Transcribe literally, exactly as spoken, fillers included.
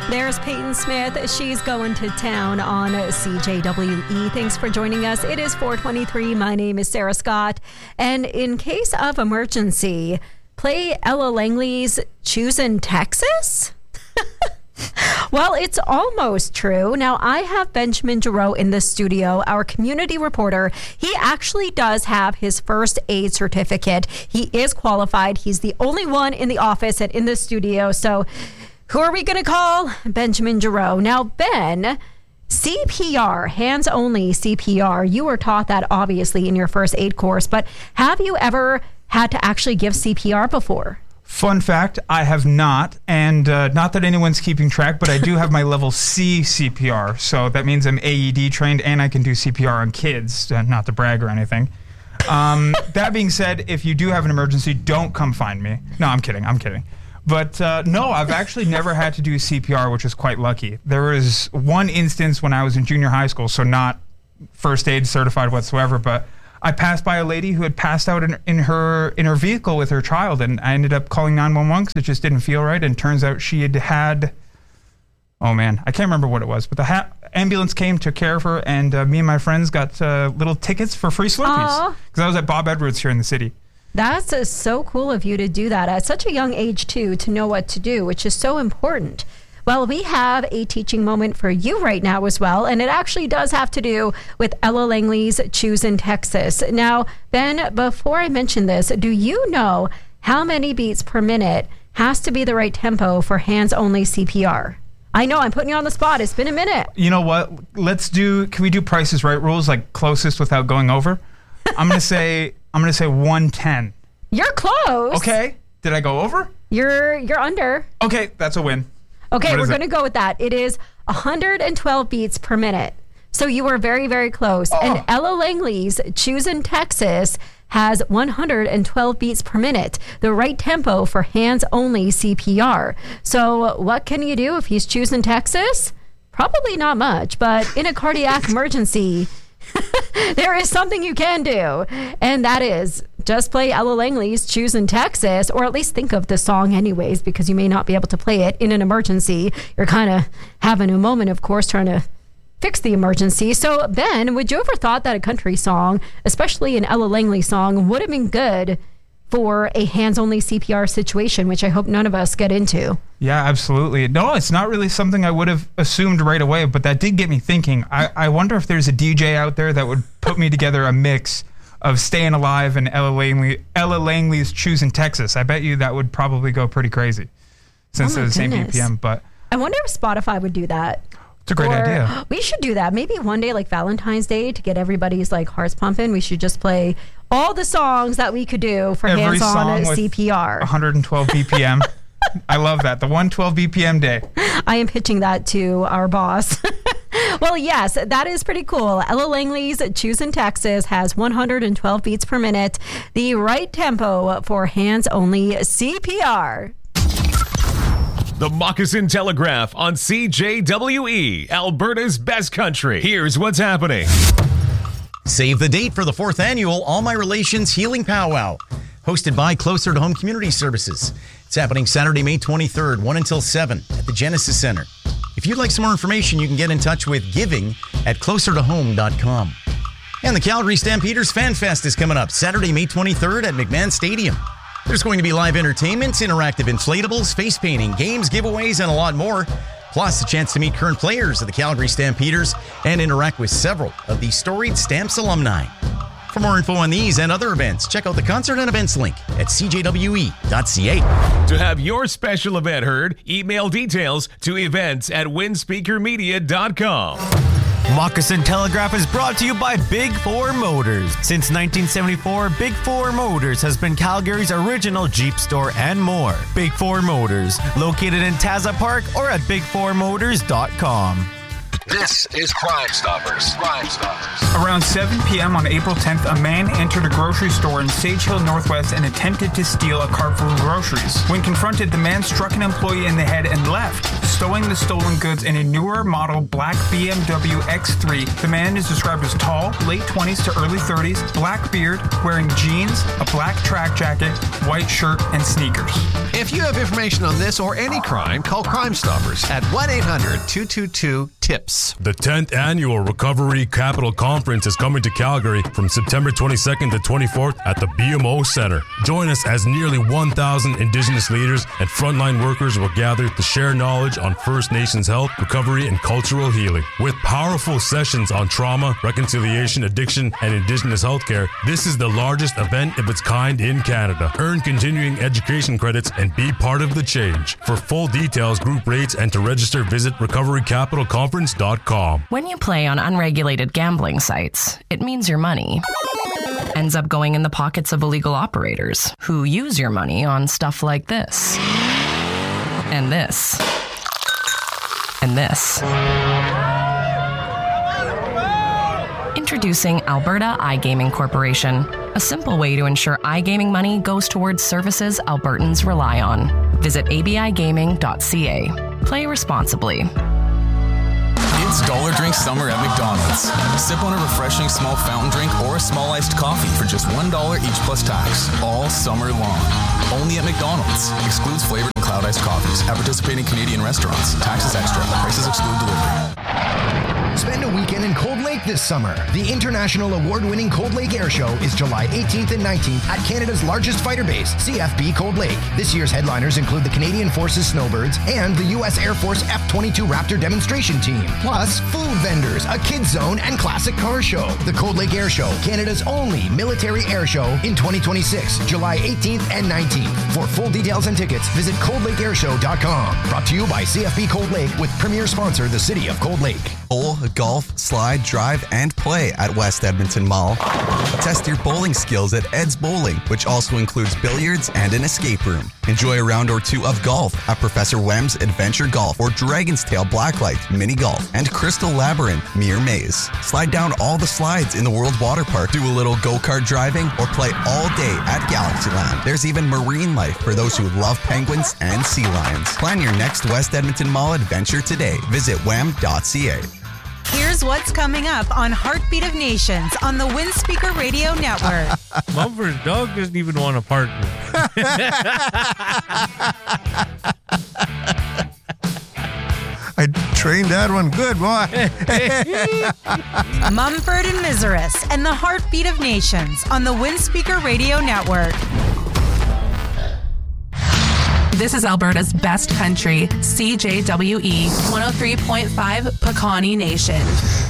There's Peyton Smith. She's going to town on C J W E. Thanks for joining us. It is four twenty-three. My name is Sarah Scott. And in case of emergency, play Ella Langley's Choosin' Texas? Well, it's almost true. Now, I have Benjamin Giroux in the studio, our community reporter. He actually does have his first aid certificate. He is qualified. He's the only one in the office and in the studio. So who are we going to call? Benjamin Giroux. Now, Ben, C P R, hands-only C P R, you were taught that obviously in your first aid course, but have you ever had to actually give C P R before? Fun fact, I have not, and uh, not that anyone's keeping track, but I do have my level C C P R, so that means I'm A E D trained and I can do C P R on kids, uh, not to brag or anything. Um, that being said, if you do have an emergency, don't come find me. No, I'm kidding, I'm kidding. But uh, no, I've actually never had to do C P R, which is quite lucky. There was one instance when I was in junior high school, so not first aid certified whatsoever, but I passed by a lady who had passed out in, in her in her vehicle with her child, and I ended up calling nine one one because it just didn't feel right. And turns out she had had, oh man, I can't remember what it was, but the ha- ambulance came, took care of her, and uh, me and my friends got uh, little tickets for free Slurpees because I was at Bob Edwards here in the city. That's uh, so cool of you to do that at such a young age, too, to know what to do, which is so important. Well, we have a teaching moment for you right now as well, and it actually does have to do with Ella Langley's Choosin' Texas. Now, Ben, before I mention this, do you know how many beats per minute has to be the right tempo for hands-only C P R? I know, I'm putting you on the spot. It's been a minute. You know what? Let's do, can we do Price is Right rules, like closest without going over? I'm going to say, I'm going to say one ten. You're close. Okay. Did I go over? You're, you're under. Okay, that's a win. Okay, what we're going to go with that. It is one hundred twelve beats per minute. So you were very, very close. Oh. And Ella Langley's Choosin' Texas has one hundred twelve beats per minute, the right tempo for hands-only C P R. So what can you do if he's choosing Texas? Probably not much, but in a cardiac emergency, there is something you can do, and that is just play Ella Langley's Choosin' Texas, or at least think of the song anyways, because you may not be able to play it in an emergency. You're kind of having a moment, of course, trying to fix the emergency. So, Ben, would you ever thought that a country song, especially an Ella Langley song, would have been good for a hands-only C P R situation, which I hope none of us get into? Yeah, absolutely. No, it's not really something I would have assumed right away, but that did get me thinking. I, I wonder if there's a D J out there that would put me together a mix of Staying Alive and Ella Langley, Ella Langley's Choosin' Texas. I bet you that would probably go pretty crazy since oh they're the same goodness. B P M. But I wonder if Spotify would do that. It's a great or, idea. We should do that. Maybe one day, like Valentine's Day, to get everybody's like hearts pumping, we should just play all the songs that we could do for Every hands-on C P R. one hundred twelve B P M. I love that. The one hundred twelve B P M day. I am pitching that to our boss. Well, yes, that is pretty cool. Ella Langley's Choosin' Texas has one hundred twelve beats per minute, the right tempo for hands-only C P R. The Moccasin Telegraph on C J W E, Alberta's best country. Here's what's happening. Save the date for the fourth annual All My Relations Healing Powwow, hosted by Closer to Home Community Services. It's happening Saturday, May twenty-third, one until seven at the Genesis Center. If you'd like some more information, you can get in touch with giving at closer to home dot com. And the Calgary Stampeders Fan Fest is coming up Saturday, May twenty-third at McMahon Stadium. There's going to be live entertainment, interactive inflatables, face painting, games, giveaways, and a lot more. Plus, a chance to meet current players of the Calgary Stampeders and interact with several of the storied Stamps alumni. For more info on these and other events, check out the concert and events link at c j w e dot c a. To have your special event heard, email details to events at winspeaker media dot com. Moccasin Telegraph is brought to you by Big Four Motors. Since nineteen seventy-four, Big Four Motors has been Calgary's original Jeep store and more. Big Four Motors, located in Taza Park or at big four motors dot com. This is Crime Stoppers. Crime Stoppers. Around seven p.m. on April tenth, a man entered a grocery store in Sage Hill Northwest and attempted to steal a cart full of groceries. When confronted, the man struck an employee in the head and left, stowing the stolen goods in a newer model black B M W X three. The man is described as tall, late twenties to early thirties, black beard, wearing jeans, a black track jacket, white shirt, and sneakers. If you have information on this or any crime, call Crime Stoppers at one eight hundred two two two TIPS. The tenth Annual Recovery Capital Conference is coming to Calgary from September twenty-second to twenty-fourth at the B M O Center. Join us as nearly one thousand Indigenous leaders and frontline workers will gather to share knowledge on First Nations health, recovery, and cultural healing. With powerful sessions on trauma, reconciliation, addiction, and Indigenous healthcare, this is the largest event of its kind in Canada. Earn continuing education credits and be part of the change. For full details, group rates, and to register, visit recovery capital conference dot com. When you play on unregulated gambling sites, it means your money ends up going in the pockets of illegal operators who use your money on stuff like this, and this, and this. Introducing Alberta iGaming Corporation, a simple way to ensure iGaming money goes towards services Albertans rely on. Visit a b i gaming dot c a. Play responsibly. It's Dollar Drink Summer at McDonald's. Sip on a refreshing small fountain drink or a small iced coffee for just one dollar each plus tax, all summer long. Only at McDonald's. Excludes flavored and cloud iced coffees at participating Canadian restaurants. Taxes extra. Prices exclude delivery. Spend a weekend in Cold Lake this summer. The international award-winning Cold Lake Air Show is July eighteenth and nineteenth at Canada's largest fighter base, C F B Cold Lake. This year's headliners include the Canadian Forces Snowbirds and the U S Air Force F twenty-two Raptor demonstration team. Plus, food vendors, a kids zone, and classic car show. The Cold Lake Air Show, Canada's only military air show in twenty twenty-six, July eighteenth and nineteenth. For full details and tickets, visit cold lake air show dot com. Brought to you by C F B Cold Lake with premier sponsor, the City of Cold Lake. Bowl, golf, slide, drive, and play at West Edmonton Mall. Test your bowling skills at Ed's Bowling, which also includes billiards and an escape room. Enjoy a round or two of golf at Professor Wem's Adventure Golf or Dragon's Tail Blacklight Mini Golf and Crystal Labyrinth Mere Maze. Slide down all the slides in the World Water Park, do a little go-kart driving, or play all day at Galaxyland. There's even marine life for those who love penguins and sea lions. Plan your next West Edmonton Mall adventure today. Visit wem dot c a. Here's what's coming up on Heartbeat of Nations on the Windspeaker Radio Network. Mumford's dog doesn't even want a partner. I trained that one good, boy. Mumford and Miseris and the Heartbeat of Nations on the Windspeaker Radio Network. This is Alberta's best country, C J W E one oh three point five Pecani Nation.